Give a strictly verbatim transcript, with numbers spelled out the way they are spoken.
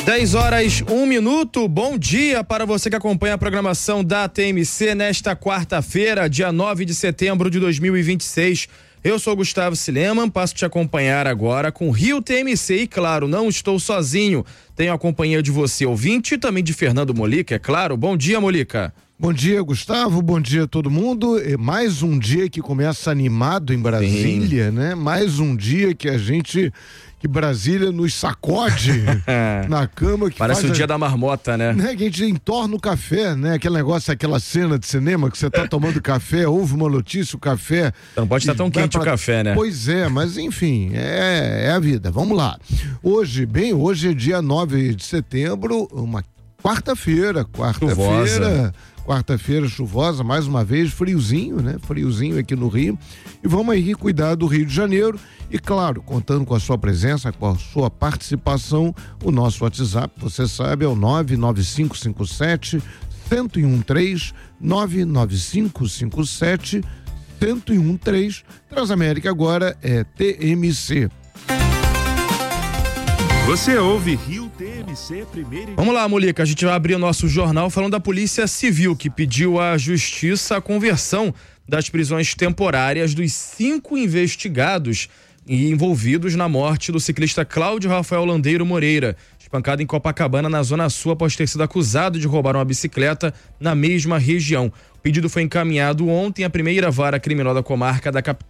dez horas, um minuto. Bom dia para você que acompanha a programação da T M C nesta quarta-feira, dia nove de setembro de dois mil e vinte e seis. Eu sou Gustavo Sileman, passo a te acompanhar agora com Rio T M C e, claro, não estou sozinho. Tenho a companhia de você, ouvinte, e também de Fernando Molica, é claro. Bom dia, Molica. Bom dia, Gustavo, bom dia a todo mundo. É mais um dia que começa animado em Brasília, Sim. né? Mais um dia que a gente, que Brasília nos sacode na cama. Que Parece faz o dia a, da marmota, né? né? Que a gente entorna o café, né? Aquele negócio, aquela cena de cinema que você tá tomando café, ouve uma notícia, o café... Não pode estar tão quente pra... o café, né? Pois é, mas enfim, é, é a vida. Vamos lá. Hoje, bem, hoje é dia nove de setembro, uma quarta-feira, quarta-feira... Quarta-feira chuvosa, mais uma vez, friozinho, né? Friozinho aqui no Rio. E vamos aí cuidar do Rio de Janeiro. E claro, contando com a sua presença, com a sua participação, o nosso WhatsApp, você sabe, é o nove nove cinco cinco sete, um zero um três, nove nove cinco cinco sete, um zero um três. Transamérica agora é T M C. Você ouve Rio T M C primeiro. Vamos lá, Molica, a gente vai abrir o nosso jornal falando da Polícia Civil, que pediu à Justiça a conversão das prisões temporárias dos cinco investigados e envolvidos na morte do ciclista Cláudio Rafael Landeiro Moreira, espancado em Copacabana, na Zona Sul, após ter sido acusado de roubar uma bicicleta na mesma região. O pedido foi encaminhado ontem à primeira vara criminal da comarca da capital